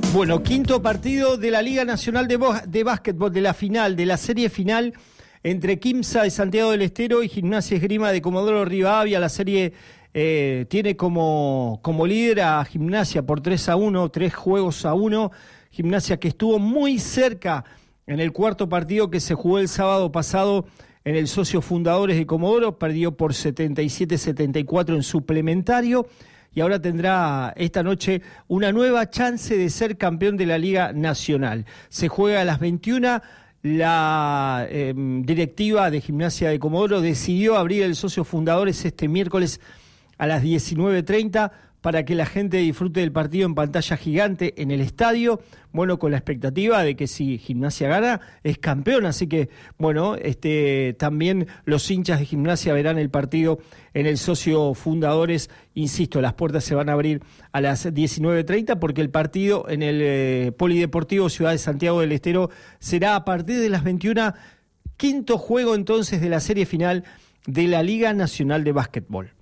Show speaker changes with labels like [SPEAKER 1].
[SPEAKER 1] Bueno, quinto partido de la Liga Nacional de Básquetbol, de la final, de la serie final entre Quimsa de Santiago del Estero y Gimnasia Esgrima de Comodoro Rivadavia. La serie tiene como líder a Gimnasia por 3-1, 3 juegos a 1. Gimnasia que estuvo muy cerca en el cuarto partido que se jugó el sábado pasado en el Socio Fundadores de Comodoro, perdió por 77-74 en suplementario. Y ahora tendrá esta noche una nueva chance de ser campeón de la Liga Nacional. Se juega a las 21. La directiva de Gimnasia de Comodoro decidió abrir el Socio Fundadores este miércoles a las 19:30 para que la gente disfrute del partido en pantalla gigante en el estadio. Bueno, con la expectativa de que si Gimnasia gana, es campeón. Así que, bueno, también los hinchas de Gimnasia verán el partido en el Socio Fundadores. Insisto, las puertas se van a abrir a las 19:30 porque el partido en el Polideportivo Ciudad de Santiago del Estero será a partir de las 21. Quinto juego entonces de la serie final de la Liga Nacional de Básquetbol.